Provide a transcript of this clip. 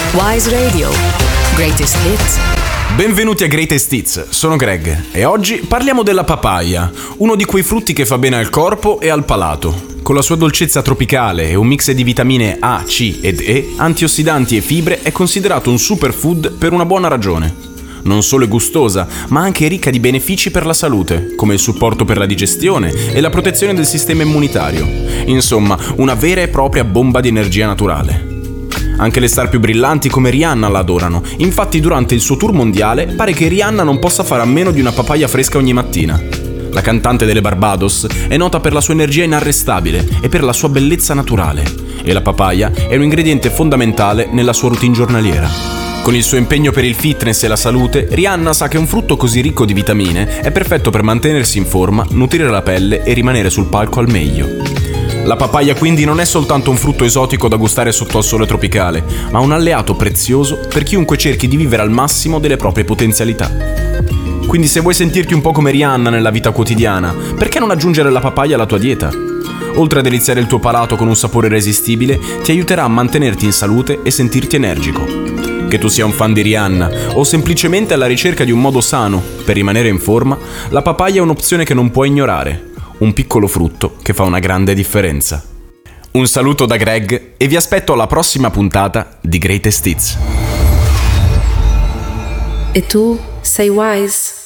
Wise Radio. Greatest Hits. Benvenuti a Greatest Hits, sono Greg e oggi parliamo della papaya, uno di quei frutti che fa bene al corpo e al palato. Con la sua dolcezza tropicale e un mix di vitamine A, C ed E, antiossidanti e fibre, è considerato un superfood per una buona ragione. Non solo è gustosa, ma anche ricca di benefici per la salute, come il supporto per la digestione e la protezione del sistema immunitario. Insomma, una vera e propria bomba di energia naturale. Anche le star più brillanti come Rihanna la adorano, infatti durante il suo tour mondiale pare che Rihanna non possa fare a meno di una papaya fresca ogni mattina. La cantante delle Barbados è nota per la sua energia inarrestabile e per la sua bellezza naturale, e la papaya è un ingrediente fondamentale nella sua routine giornaliera. Con il suo impegno per il fitness e la salute, Rihanna sa che un frutto così ricco di vitamine è perfetto per mantenersi in forma, nutrire la pelle e rimanere sul palco al meglio. La papaya quindi non è soltanto un frutto esotico da gustare sotto al sole tropicale, ma un alleato prezioso per chiunque cerchi di vivere al massimo delle proprie potenzialità. Quindi se vuoi sentirti un po' come Rihanna nella vita quotidiana, perché non aggiungere la papaya alla tua dieta? Oltre a deliziare il tuo palato con un sapore irresistibile, ti aiuterà a mantenerti in salute e sentirti energico. Che tu sia un fan di Rihanna o semplicemente alla ricerca di un modo sano per rimanere in forma, la papaya è un'opzione che non puoi ignorare. Un piccolo frutto che fa una grande differenza. Un saluto da Greg e vi aspetto alla prossima puntata di Greatest Hits. E tu sei wise?